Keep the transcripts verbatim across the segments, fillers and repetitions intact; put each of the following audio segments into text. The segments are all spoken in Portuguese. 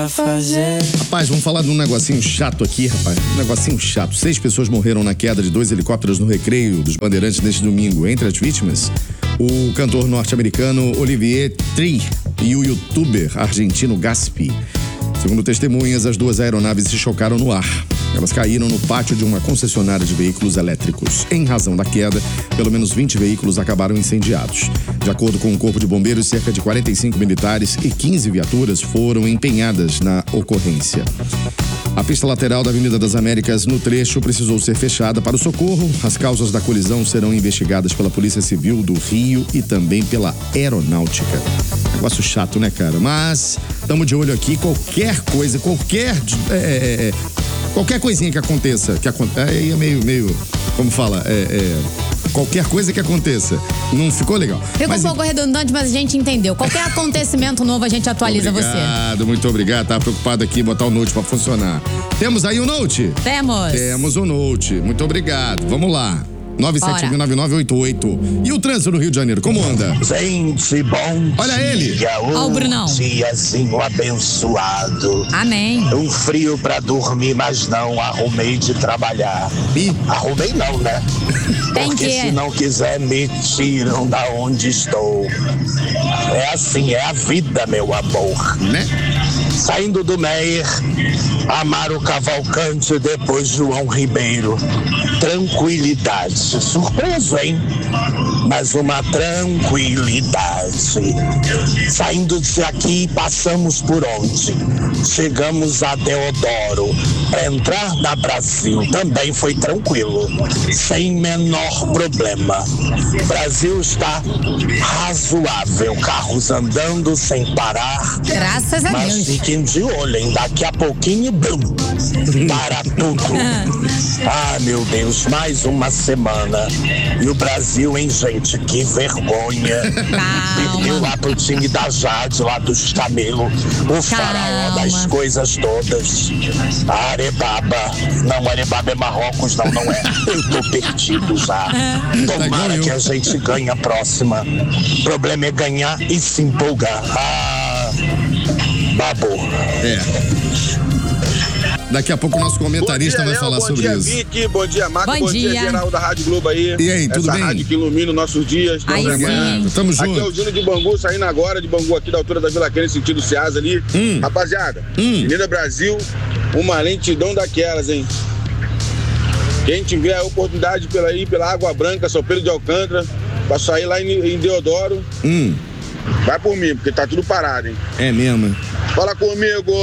fazer. Rapaz, vamos falar de um negocinho chato aqui, rapaz. Um negocinho chato. Seis pessoas morreram na queda de dois helicópteros no Recreio dos Bandeirantes neste domingo. Entre as vítimas, o cantor norte-americano Olivier Tree e o youtuber argentino Gaspi. Segundo testemunhas, as duas aeronaves se chocaram no ar. Elas caíram no pátio de uma concessionária de veículos elétricos. Em razão da queda, pelo menos vinte veículos acabaram incendiados. De acordo com o Corpo de Bombeiros, cerca de quarenta e cinco militares e quinze viaturas foram empenhadas na ocorrência. A pista lateral da Avenida das Américas, no trecho, precisou ser fechada para o socorro. As causas da colisão serão investigadas pela Polícia Civil do Rio e também pela Aeronáutica. Negócio chato, né, cara? Mas estamos de olho aqui. Qualquer coisa, qualquer... É, é, qualquer coisinha que aconteça, que aconteça, aí é meio, meio, como fala, é, é, qualquer coisa que aconteça, não ficou legal. Ficou mas, um pouco redundante, mas a gente entendeu. Qualquer acontecimento novo a gente atualiza obrigado, você. Obrigado, muito obrigado. Tava preocupado aqui em botar o Note pra funcionar. Temos aí o Note? Temos. Temos o Note. Muito obrigado. Vamos lá. nove sete mil nove nove oito oito. E o trânsito no Rio de Janeiro, como anda? Gente, bom Olha dia. ele. Olha o Brunão. Um diazinho abençoado. Amém. Um frio pra dormir, mas não arrumei de trabalhar. Ih. Arrumei não, né? Tem Porque que. se não quiser, me tiram da onde estou. É assim, é a vida, meu amor. Né? Saindo do Meier, Amaro Cavalcante, depois João Ribeiro. Tranquilidade. Surpreso, hein? Mas uma tranquilidade. Saindo daqui, passamos por onde? Chegamos a Deodoro. Para entrar na Brasil também foi tranquilo, sem menor problema. Brasil está razoável, carros andando sem parar. Graças a Mas Deus. fiquem de olho, hein? Daqui a pouquinho, bum, para tudo. Ah, meu Deus, mais uma semana. E o Brasil, hein, gente? Que vergonha. Calma. Perdeu lá pro time da Jade, lá dos camelos. O faraó das coisas todas. Arebaba. Não, Arebaba é Marrocos, não, não é. Eu tô perdido já. Tomara que a gente ganhe a próxima. O problema é ganhar e se empolgar. Ah, babou. É. Daqui a pouco o nosso comentarista dia, vai Léo, falar bom sobre dia, isso. Vicky, bom dia, Marco, Bom bom, dia. dia, geral da Rádio Globo aí. E aí, tudo Essa bem? rádio que ilumina os nossos dias. Aí Então, Obrigado, tamo junto. aqui é o Júnior de Bangu, saindo agora de Bangu, aqui da altura da Vila Kennedy, sentido Ceasa ali. Hum. Rapaziada, Hum. Avenida Brasil, uma lentidão daquelas, hein? Quem tiver a oportunidade pela aí, pela Água Branca, São Pedro de Alcântara, pra sair lá em, em Deodoro, Hum. vai por mim, porque tá tudo parado, hein? É mesmo. Fala comigo!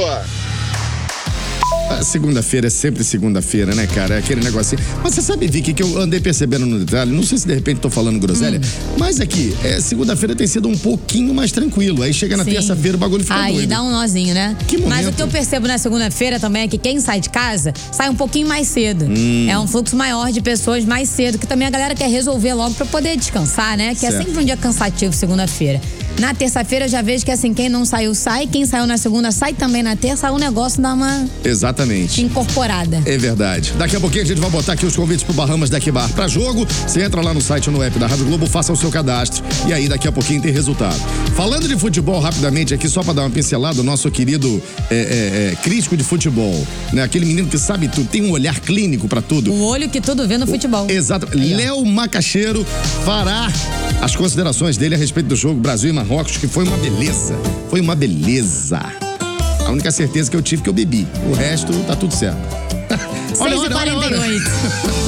A segunda-feira é sempre segunda-feira, né, cara? É aquele negocinho. Mas você sabe, Vicky, que eu andei percebendo no detalhe, não sei se de repente tô falando groselha, hum. mas aqui, é, segunda-feira tem sido um pouquinho mais tranquilo. Aí chega na Sim. terça-feira o bagulho fica Aí doido. dá um nozinho, né? Que momento. Mas o que eu percebo na segunda-feira também é que quem sai de casa sai um pouquinho mais cedo. Hum. É um fluxo maior de pessoas mais cedo, que também a galera quer resolver logo pra poder descansar, né? Que certo. é sempre um dia cansativo segunda-feira. Na terça-feira eu já vejo que assim, quem não saiu, sai. Quem saiu na segunda, sai também na terça. Aí o negócio dá uma Exatamente. incorporada. É verdade. Daqui a pouquinho a gente vai botar aqui os convites pro Bahamas Deck Bar pra jogo. Você entra lá no site ou no app da Rádio Globo, faça o seu cadastro. E aí daqui a pouquinho tem resultado. Falando de futebol rapidamente aqui, só pra dar uma pincelada, o nosso querido é, é, é, crítico de futebol, né? Aquele menino que sabe tudo, tem um olhar clínico pra tudo. O olho que tudo vê no futebol. Exato. Léo Macaxeiro fará as considerações dele a respeito do jogo Brasil e Marrocos, que foi uma beleza. Foi uma beleza. A única certeza que eu tive é que eu bebi. O resto tá tudo certo. seis e quarenta e oito.